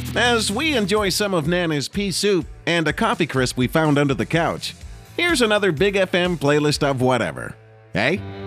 as we enjoy some of Nana's pea soup and a coffee crisp we found under the couch. Here's another Big FM playlist of whatever. Hey?